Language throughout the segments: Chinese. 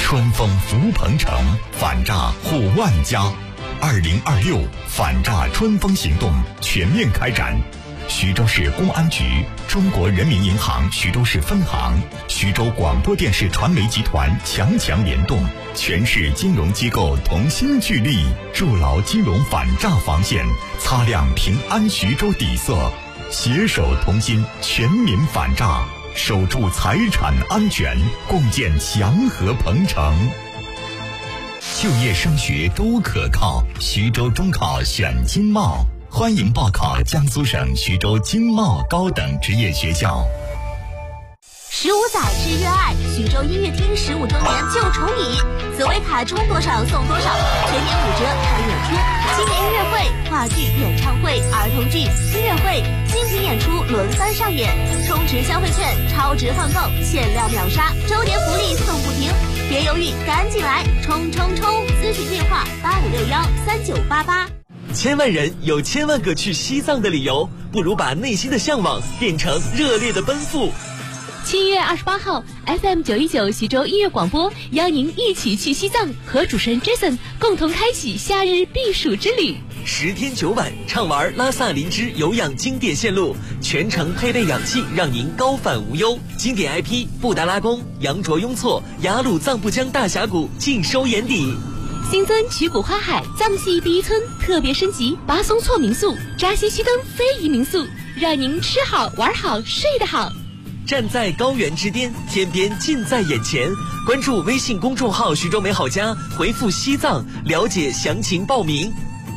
春风福鹏城，反诈护万家。2026反诈春风行动全面开展。徐州市公安局、中国人民银行徐州市分行、徐州广播电视传媒集团强联动，全市金融机构同心聚力，筑牢金融反诈防线，擦亮平安徐州底色，携手同心，全民反诈，守住财产安全，共建祥和鹏城。就业升学都可靠，徐州中考选经贸，欢迎报考江苏省徐州经贸高等职业学校。 15载之热爱，徐州音乐厅15周年就宠你，紫薇卡充多少送多少，全年5折看5天。今年音乐会、话剧、演唱会、儿童剧、音乐会、精品演出轮番上演，充值消费券，超值换购，限量秒杀，周年福利送不停，别犹豫，赶紧来，冲！咨询电话85613988。 千万人有千万个去西藏的理由，不如把内心的向往变成热烈的奔赴。 7月28号 FM 919徐州音乐广播邀您一起去西藏，和主持人 Jason 共同开启夏日避暑之旅。 10天9晚畅玩拉萨林芝有氧经典线路，全程配备氧气，让您高反无忧。经典 IP 布达拉宫、羊卓雍措、雅鲁藏布江大峡谷尽收眼底。 新增曲谷花海藏系第一村特别升级巴松措民宿、扎西须登非遗民宿，让您吃好玩好睡得好。 站在高原之巅，天边近在眼前。关注微信公众号徐州美好家，回复西藏了解详情报名。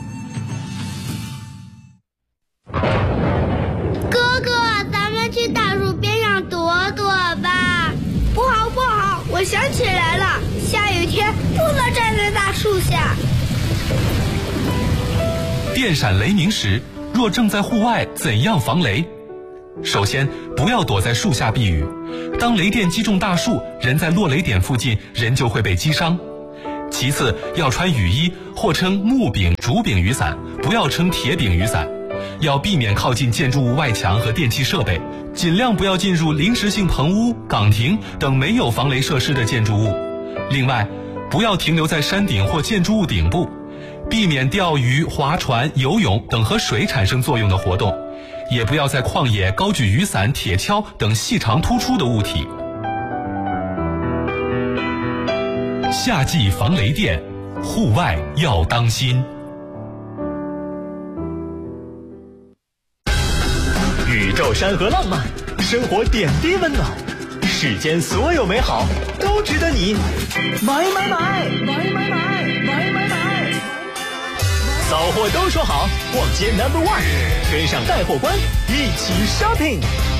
哥哥，咱们去大树边上躲躲吧。不好，我想起来了，下雨天不能站在大树下。 电闪雷鸣时，若正在户外，怎样防雷？首先，不要躲在树下避雨。当雷电击中大树，人在落雷点附近，人就会被击伤。其次，要穿雨衣，或称木柄、竹柄雨伞，不要称铁柄雨伞。要避免靠近建筑物外墙和电气设备，尽量不要进入临时性棚屋、岗亭等没有防雷设施的建筑物。另外，不要停留在山顶或建筑物顶部，避免钓鱼、划船、游泳等和水产生作用的活动。也不要在旷野高举雨伞、铁锹等细长突出的物体。夏季防雷电，户外要当心。 宇宙山河浪漫，生活点滴温暖，世间所有美好都值得你买！扫货都说好，逛街 No.1，跟上带货官，一起 shopping。